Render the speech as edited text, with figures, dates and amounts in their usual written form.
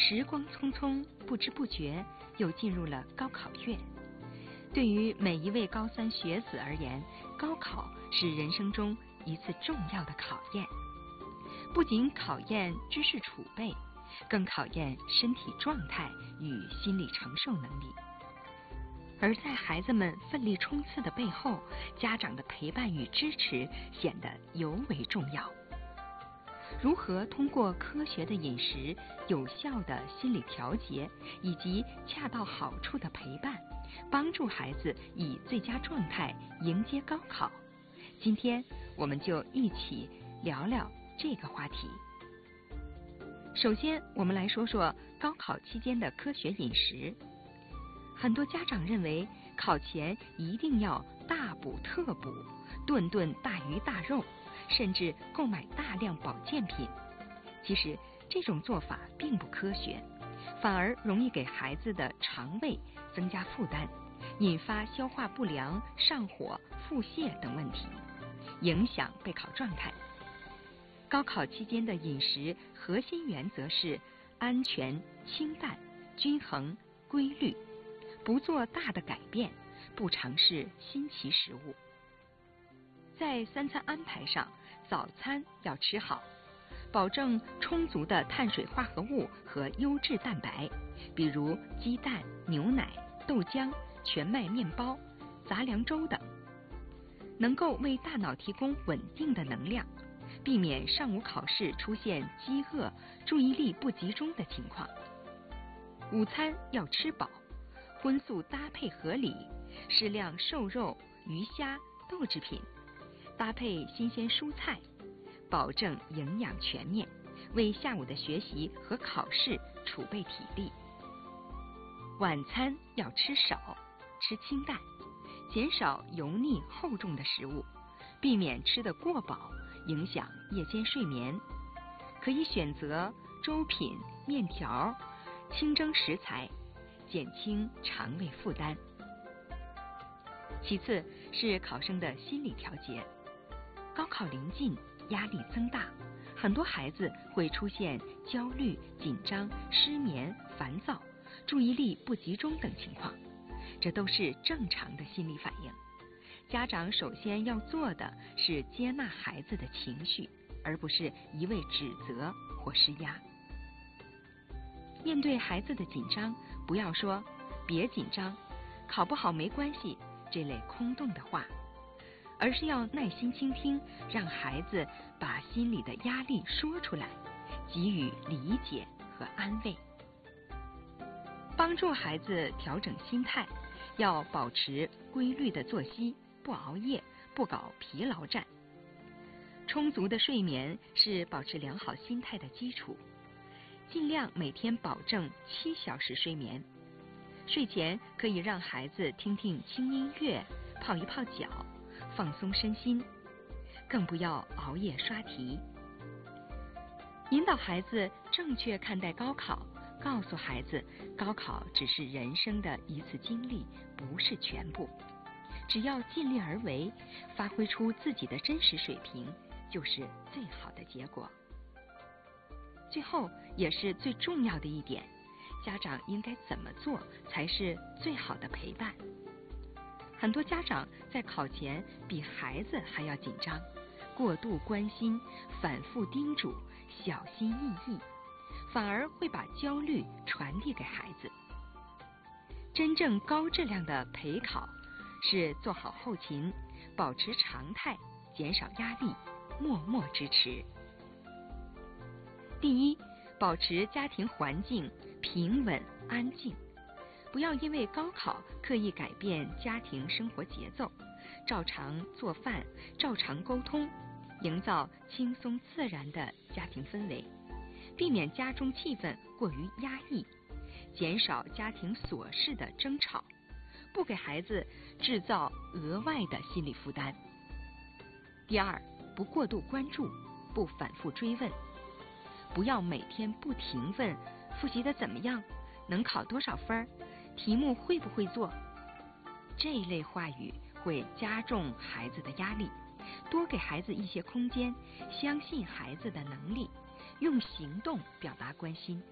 时光匆匆，不知不觉又进入了高考月。对于每一位高三学子而言，高考是人生中一次重要的考验，不仅考验知识储备，更考验身体状态与心理承受能力。而在孩子们奋力冲刺的背后，家长的陪伴与支持显得尤为重要。如何通过科学的饮食、有效的心理调节以及恰到好处的陪伴，帮助孩子以最佳状态迎接高考？今天我们就一起聊聊这个话题。首先，我们来说说高考期间的科学饮食。很多家长认为考前一定要大补特补，顿顿大鱼大肉，甚至购买大量保健品。其实这种做法并不科学，反而容易给孩子的肠胃增加负担，引发消化不良、上火、腹泻等问题，影响备考状态。高考期间的饮食核心原则是安全、清淡、均衡、规律，不做大的改变，不尝试新奇食物。在三餐安排上，早餐要吃好，保证充足的碳水化合物和优质蛋白，比如鸡蛋、牛奶、豆浆、全麦面包、杂粮粥等，能够为大脑提供稳定的能量，避免上午考试出现饥饿、注意力不集中的情况。午餐要吃饱，荤素搭配合理，适量瘦肉、鱼虾、豆制品，搭配新鲜蔬菜，保证营养全面，为下午的学习和考试储备体力。晚餐要吃少，吃清淡，减少油腻厚重的食物，避免吃得过饱，影响夜间睡眠。可以选择粥品、面条、清蒸食材，减轻肠胃负担。其次是考生的心理调节。高考临近，压力增大，很多孩子会出现焦虑、紧张、失眠、烦躁、注意力不集中等情况，这都是正常的心理反应。家长首先要做的是接纳孩子的情绪，而不是一味指责或施压。面对孩子的紧张，不要说别紧张，考不好没关系这类空洞的话，而是要耐心倾听，让孩子把心里的压力说出来，给予理解和安慰。帮助孩子调整心态，要保持规律的作息，不熬夜，不搞疲劳战。充足的睡眠是保持良好心态的基础，尽量每天保证7小时睡眠。睡前可以让孩子听听轻音乐，泡一泡脚，放松身心，更不要熬夜刷题。引导孩子正确看待高考，告诉孩子高考只是人生的一次经历，不是全部。只要尽力而为，发挥出自己的真实水平，就是最好的结果。最后也是最重要的一点，家长应该怎么做才是最好的陪伴？很多家长在考前比孩子还要紧张，过度关心，反复叮嘱，小心翼翼，反而会把焦虑传递给孩子。真正高质量的陪考是做好后勤，保持常态，减少压力，默默支持。第一，保持家庭环境平稳安静，不要因为高考刻意改变家庭生活节奏，照常做饭，照常沟通，营造轻松自然的家庭氛围，避免家中气氛过于压抑，减少家庭琐事的争吵，不给孩子制造额外的心理负担。第二，不过度关注，不反复追问，不要每天不停问复习的怎么样，能考多少分，题目会不会做。这一类话语会加重孩子的压力，多给孩子一些空间，相信孩子的能力，用行动表达关心。